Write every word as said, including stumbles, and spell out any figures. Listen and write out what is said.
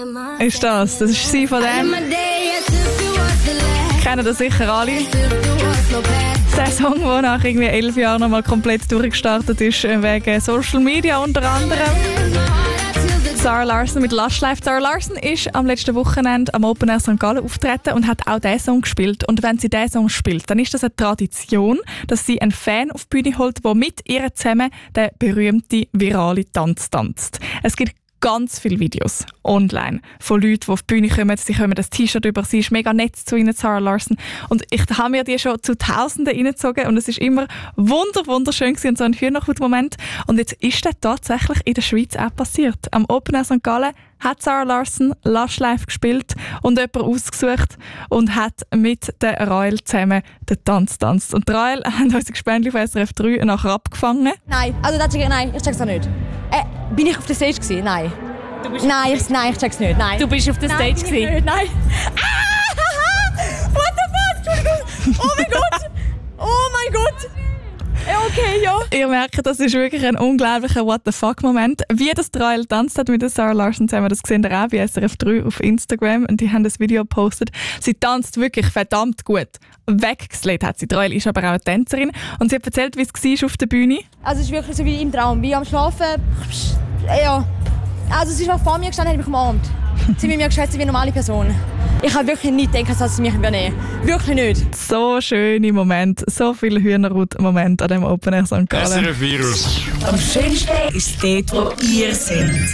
Ist das? Das ist sie von dem. Kennen das sicher alle. Der Song, der nach irgendwie elf Jahren nochmal komplett durchgestartet ist, wegen Social Media unter anderem. Zara Larsson mit Lush Life. Zara Larsson ist am letzten Wochenende am Open Air Sankt Gallen auftreten und hat auch diesen Song gespielt. Und wenn sie diesen Song spielt, dann ist das eine Tradition, dass sie einen Fan auf die Bühne holt, der mit ihr zusammen den berühmten viralen Tanz tanzt. Es gibt ganz viele Videos online von Leuten, die auf die Bühne kommen. Sie kommen das T-Shirt über. Sie ist mega nett zu ihnen, Zara Larsson. Und ich habe mir die schon zu Tausenden reingezogen und es ist immer wunder wunderschön gewesen und so ein Hühnerhaut-Moment. Und jetzt ist das tatsächlich in der Schweiz auch passiert. Am Open Air Sankt Gallen hat Zara Larsson Lush Life gespielt und jemanden ausgesucht und hat mit der Rael zusammen den Tanz getanzt. Und die Rael haben unsere Gespendli von S R F drei nachher abgefangen. Nein, also das, nein, ich check's noch nicht. Äh, bin ich auf der Stage gewesen? Nein. Nein, ich, nein, ich check's nicht. Nein. Du bist auf der Nein, Stage gewesen? Nicht, nein. Ah, what the fuck? Entschuldigung. Oh mein Gott. Oh mein Gott. Ja, okay, ja. Ihr merkt, das ist wirklich ein unglaublicher What the fuck-Moment. Wie das Rael tanzt hat mit der Zara Larsson zusammen, das gesehen ihr auch bei S R F drei auf Instagram und die haben das Video gepostet. Sie tanzt wirklich verdammt gut. Weggesläht hat sie. Die Rael ist aber auch eine Tänzerin und sie hat erzählt, wie es war auf der Bühne. Also es ist wirklich so wie im Traum, wie am Schlafen. Ja. Also sie ist auch vor mir gestanden und hat mich umarmt. Sie mit mir geschätzt wie eine normale Person. Ich habe wirklich nicht gedacht, dass sie mich übernehmen. Wirklich nicht. So schöne Momente, so viele Hühnerhaut-Momente an dem Open Air Sankt Gallen. S R F Virus. Am schönsten ist dort, wo ihr seid.